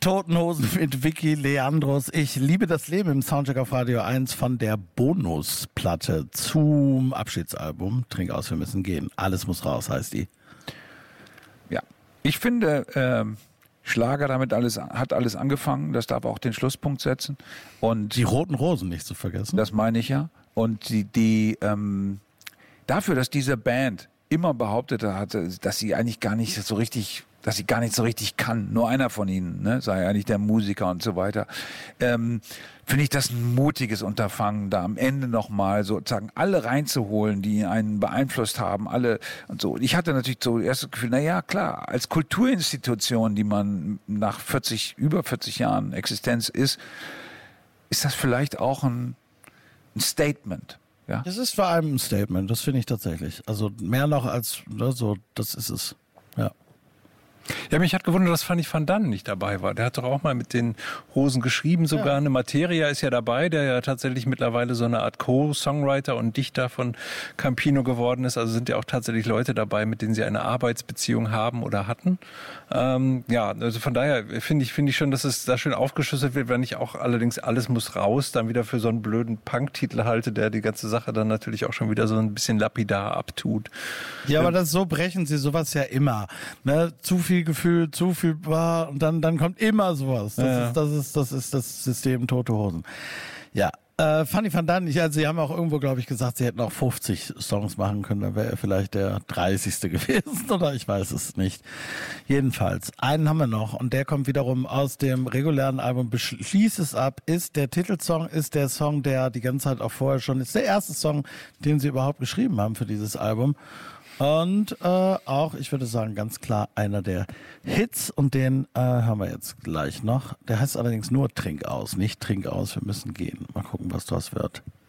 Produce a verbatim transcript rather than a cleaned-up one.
Toten Hosen mit Vicky Leandros. Ich liebe das Leben im Soundcheck auf Radio eins von der Bonusplatte zum Abschiedsalbum. Trink aus, wir müssen gehen. Alles muss raus, heißt die. Ja, ich finde, ähm, Schlager damit alles hat alles angefangen. Das darf auch den Schlusspunkt setzen. Und die Roten Rosen nicht zu vergessen. Das meine ich ja. Und die, die ähm, dafür, dass diese Band immer behauptet hat, dass sie eigentlich gar nicht so richtig, dass sie gar nicht so richtig kann. Nur einer von ihnen, ne, sei eigentlich der Musiker und so weiter. Ähm, finde ich das ein mutiges Unterfangen, da am Ende nochmal sozusagen alle reinzuholen, die einen beeinflusst haben, alle und so. Ich hatte natürlich so erst das Gefühl, na ja, klar, als Kulturinstitution, die man nach vierzig, über vierzig Jahren Existenz ist, ist das vielleicht auch ein, ein Statement. Ja. Das ist vor allem ein Statement, das finde ich tatsächlich. Also mehr noch als ne, so, das ist es. Ja. Ja, mich hat gewundert, dass Fanny van Dann nicht dabei war. Der hat doch auch mal mit den Hosen geschrieben, sogar ja. Eine Materia ist ja dabei, der ja tatsächlich mittlerweile so eine Art Co-Songwriter und Dichter von Campino geworden ist. Also sind ja auch tatsächlich Leute dabei, mit denen sie eine Arbeitsbeziehung haben oder hatten. Ähm, ja, also von daher finde ich, finde ich schon, dass es da schön aufgeschlüsselt wird, wenn ich auch allerdings alles muss raus, dann wieder für so einen blöden Punk-Titel halte, der die ganze Sache dann natürlich auch schon wieder so ein bisschen lapidar abtut. Ja, aber das so brechen sie sowas ja immer. Ne? Zu viel Gefühl, zu viel war und dann, dann kommt immer sowas. Das, ja. ist, das, ist, das ist das System Tote Hosen. Ja, äh, Fanny van Dann, ich, also sie haben auch irgendwo, glaube ich, gesagt, sie hätten auch fünfzig Songs machen können, dann wäre er vielleicht der dreißigste gewesen oder ich weiß es nicht. Jedenfalls, einen haben wir noch und der kommt wiederum aus dem regulären Album Beschließ es ab, ist der Titelsong, ist der Song, der die ganze Zeit auch vorher schon ist, der erste Song, den sie überhaupt geschrieben haben für dieses Album. Und äh, auch, ich würde sagen, ganz klar einer der Hits und den äh, haben wir jetzt gleich noch. Der heißt allerdings nur Trink aus, nicht Trink aus, wir müssen gehen. Mal gucken, was das wird.